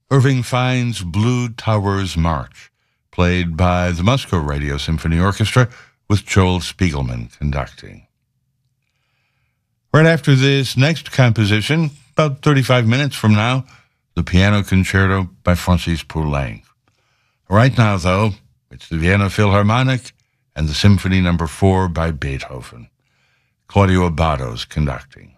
Irving Fine's Blue Towers March, played by the Moscow Radio Symphony Orchestra with Joel Spiegelman conducting. Right after this next composition, about 35 minutes from now, the Piano Concerto by Francis Poulenc. Right now, though, it's the Vienna Philharmonic and the Symphony No. 4 by Beethoven. Claudio Abado's conducting.